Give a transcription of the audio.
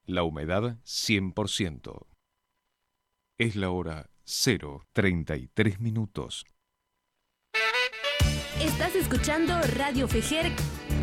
La humedad 100%. Es la hora 0:33 minutos. Estás escuchando Radio Fejer